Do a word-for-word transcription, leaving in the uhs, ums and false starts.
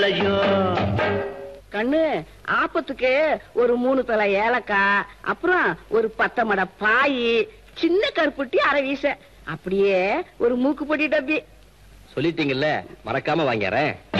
கண்ணு ஆப்பத்துக்கு ஒரு மூணு தலை ஏலக்காய், அப்புறம் ஒரு பத்து மட பாய், சின்ன கருப்புட்டி அரை வீச, அப்படியே ஒரு மூக்கு பொடி டப்பி. சொல்லிட்டீங்கல்ல, மறக்காம வாங்கிறேன்.